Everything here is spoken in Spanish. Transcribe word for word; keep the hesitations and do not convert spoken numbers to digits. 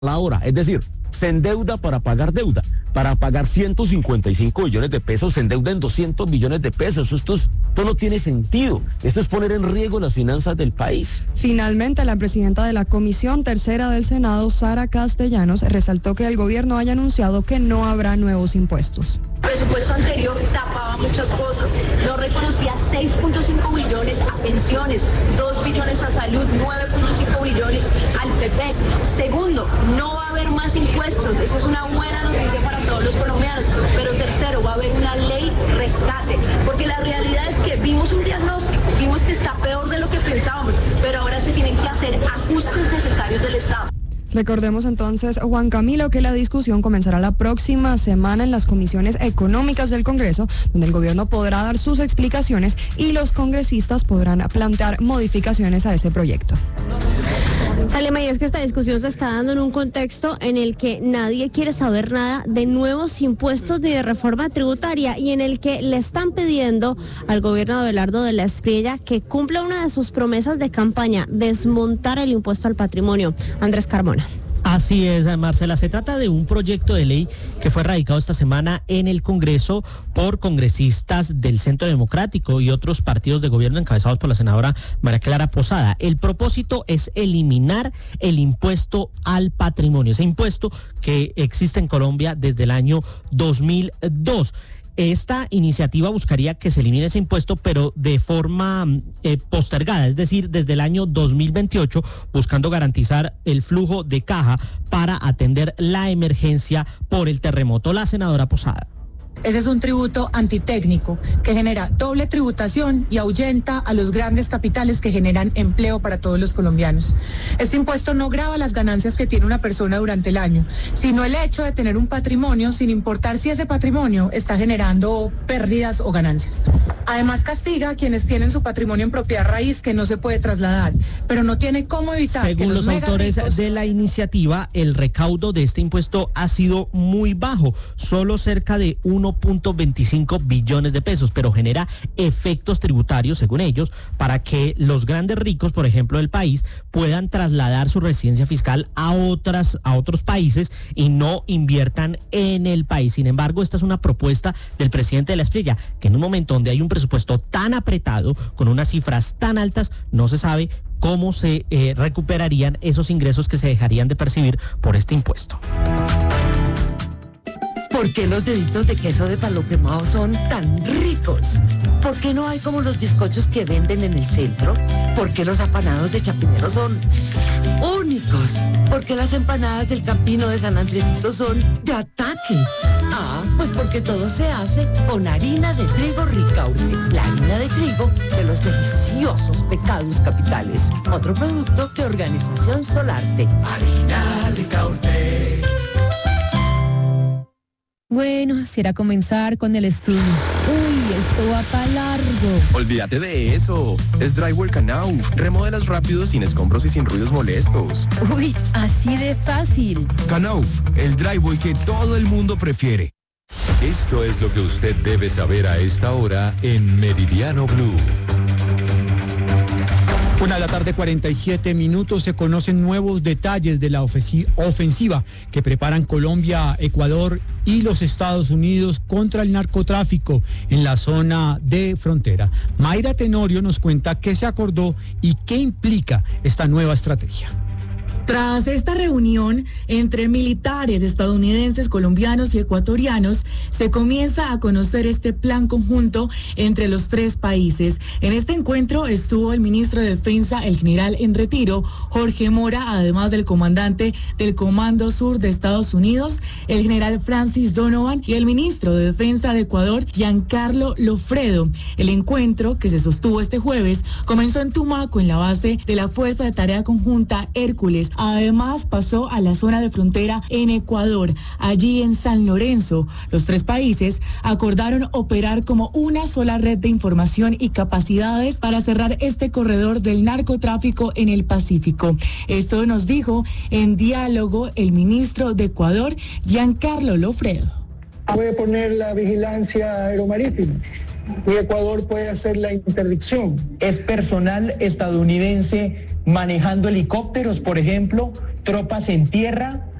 la hora, es decir, se endeuda para pagar deuda, para pagar ciento cincuenta y cinco billones de pesos, se endeuda en doscientos billones de pesos. Esto, es, esto no tiene sentido, esto es poner en riesgo las finanzas del país. Finalmente, la presidenta de la Comisión Tercera del Senado, Sara Castellanos, resaltó que el gobierno haya anunciado que no habrá nuevos impuestos. El presupuesto anterior tapaba muchas cosas, no reconocía seis punto cinco billones a pensiones, dos billones a salud, nueve punto cinco billones al FEPEC. Segundo, no va a haber más impuestos, eso es una buena noticia para todos los colombianos, pero tercero, va a haber una ley rescate, porque la realidad es que vimos un diagnóstico, vimos que está peor de lo que pensábamos, pero ahora se tienen que hacer ajustes necesarios del Estado. Recordemos entonces, Juan Camilo, que la discusión comenzará la próxima semana en las comisiones económicas del Congreso, donde el gobierno podrá dar sus explicaciones y los congresistas podrán plantear modificaciones a ese proyecto. Salema, y es que esta discusión se está dando en un contexto en el que nadie quiere saber nada de nuevos impuestos ni de reforma tributaria, y en el que le están pidiendo al gobierno de Abelardo de la Espriella que cumpla una de sus promesas de campaña: desmontar el impuesto al patrimonio. Andrés Carmona. Así es, Marcela. Se trata de un proyecto de ley que fue radicado esta semana en el Congreso por congresistas del Centro Democrático y otros partidos de gobierno encabezados por la senadora María Clara Posada. El propósito es eliminar el impuesto al patrimonio, ese impuesto que existe en Colombia desde el año dos mil dos. Esta iniciativa buscaría que se elimine ese impuesto, pero de forma eh, postergada, es decir, desde el año dos mil veintiocho, buscando garantizar el flujo de caja para atender la emergencia por el terremoto. La senadora Posada. Ese es un tributo antitécnico que genera doble tributación y ahuyenta a los grandes capitales que generan empleo para todos los colombianos. Este impuesto no grava las ganancias que tiene una persona durante el año, sino el hecho de tener un patrimonio, sin importar si ese patrimonio está generando pérdidas o ganancias. Además, castiga a quienes tienen su patrimonio en propiedad raíz que no se puede trasladar, pero no tiene cómo evitar Según que los, los autores ricos... de la iniciativa, el recaudo de este impuesto ha sido muy bajo, solo cerca de uno punto veinticinco billones de pesos, pero genera efectos tributarios, según ellos, para que los grandes ricos, por ejemplo, del país, puedan trasladar su residencia fiscal a otras, a otros países y no inviertan en el país. Sin embargo, esta es una propuesta del presidente de la Espriella, que en un momento donde hay un presupuesto tan apretado, con unas cifras tan altas, no se sabe cómo se eh, recuperarían esos ingresos que se dejarían de percibir por este impuesto. ¿Por qué los deditos de queso de palo quemado son tan ricos? ¿Por qué no hay como los bizcochos que venden en el centro? ¿Por qué los apanados de Chapinero son únicos? ¿Por qué las empanadas del Campino de San Andresito son de ataque? Ah, pues porque todo se hace con harina de trigo Ricaurte, la harina de trigo de los deliciosos pecados capitales. Otro producto de Organización Solarte. Harina Ricaurte. Bueno, será comenzar con el estudio. Uy, esto va para largo. Olvídate de eso. Es Drywall Knauf. Remodelas rápido, sin escombros y sin ruidos molestos. Uy, así de fácil. Knauf, el drywall que todo el mundo prefiere. Esto es lo que usted debe saber a esta hora en Meridiano Blue. Una de la tarde, cuarenta y siete minutos, se conocen nuevos detalles de la ofensiva que preparan Colombia, Ecuador y los Estados Unidos contra el narcotráfico en la zona de frontera. Mayra Tenorio nos cuenta qué se acordó y qué implica esta nueva estrategia. Tras esta reunión entre militares estadounidenses, colombianos y ecuatorianos, se comienza a conocer este plan conjunto entre los tres países. En este encuentro estuvo el ministro de Defensa, el general en retiro, Jorge Mora, además del comandante del Comando Sur de Estados Unidos, el general Francis Donovan, y el ministro de Defensa de Ecuador, Giancarlo Lofredo. El encuentro, que se sostuvo este jueves, comenzó en Tumaco, en la base de la Fuerza de Tarea Conjunta Hércules. Además, pasó a la zona de frontera en Ecuador. Allí en San Lorenzo, los tres países acordaron operar como una sola red de información y capacidades para cerrar este corredor del narcotráfico en el Pacífico. Esto nos dijo en diálogo el ministro de Ecuador, Giancarlo Lofredo. Voy a poner la vigilancia aeromarítima y Ecuador puede hacer la interdicción. ¿Es personal estadounidense manejando helicópteros, por ejemplo, tropas en tierra?